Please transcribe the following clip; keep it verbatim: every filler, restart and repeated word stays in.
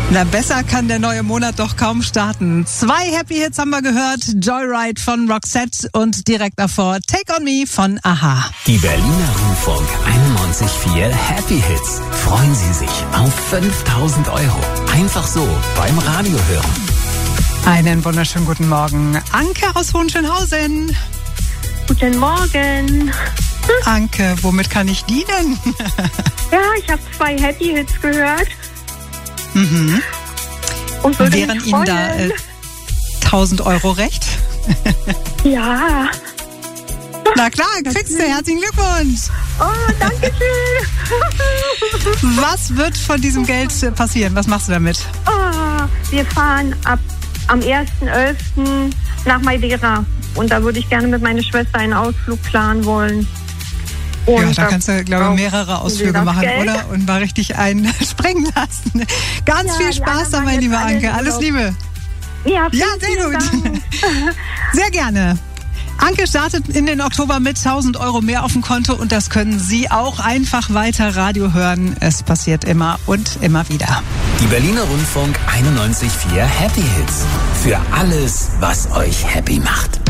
Na, besser kann der neue Monat doch kaum starten. Zwei Happy Hits haben wir gehört. Joyride von Roxette und direkt davor Take On Me von a-ha. Die Berliner Rundfunk einundneunzig Komma vier Happy Hits. Freuen Sie sich auf fünftausend Euro. Einfach so beim Radio hören. Einen wunderschönen guten Morgen. Anke aus Hohenschönhausen. Guten Morgen. Anke, womit kann ich dienen? Ja, ich habe zwei Happy Hits gehört. Mhm. Und würde Wären mich Ihnen freuen. da äh, tausend Euro recht? Ja. Na klar, kriegst du. Herzlichen Glückwunsch. Oh, danke schön. Was wird von diesem Geld passieren? Was machst du damit? Oh, wir fahren ab am ersten elften nach Madeira. Und da würde ich gerne mit meiner Schwester einen Ausflug planen wollen. Und ja, da kannst du, glaube ich, mehrere Ausflüge machen, Geld. oder? Und mal richtig einen sprengen lassen. Ganz Ja, viel die Spaß anderen dabei, waren liebe jetzt alle Anke. in Alles Urlaub. Liebe. Ja, Ja, vielen, sehr vielen gut. Dank. Sehr gerne. Anke startet in den Oktober mit tausend Euro mehr auf dem Konto und das können Sie auch einfach weiter Radio hören. Es passiert immer und immer wieder. Die Berliner Rundfunk einundneunzig Komma vier Happy Hits. Für alles, was euch happy macht.